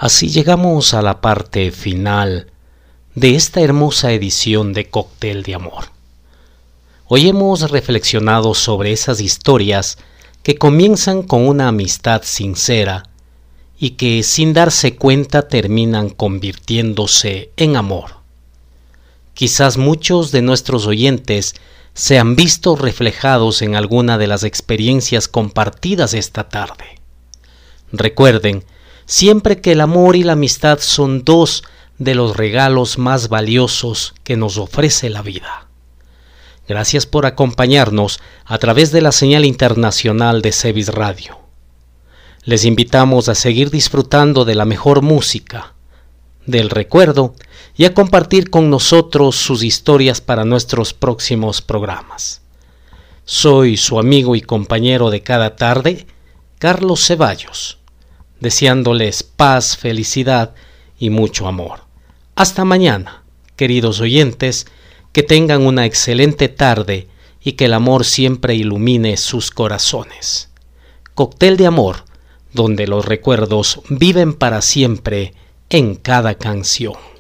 Así llegamos a la parte final de esta hermosa edición de Cóctel de Amor. Hoy hemos reflexionado sobre esas historias que comienzan con una amistad sincera y que sin darse cuenta terminan convirtiéndose en amor. Quizás muchos de nuestros oyentes se han visto reflejados en alguna de las experiencias compartidas esta tarde. Recuerden, siempre que el amor y la amistad son dos de los regalos más valiosos que nos ofrece la vida. Gracias por acompañarnos a través de la señal internacional de Cevis Radio. Les invitamos a seguir disfrutando de la mejor música, del recuerdo y a compartir con nosotros sus historias para nuestros próximos programas. Soy su amigo y compañero de cada tarde, Carlos Ceballos, deseándoles paz, felicidad y mucho amor. Hasta mañana, queridos oyentes, que tengan una excelente tarde y que el amor siempre ilumine sus corazones. Cóctel de Amor, donde los recuerdos viven para siempre en cada canción.